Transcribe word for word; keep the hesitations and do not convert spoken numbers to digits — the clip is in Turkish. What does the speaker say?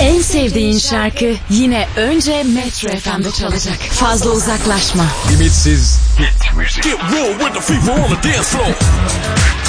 En sevdiğin şarkı yine önce Metro F M'de çalacak. Fazla uzaklaşma. Limitsiz Get real with the fever on the dance floor.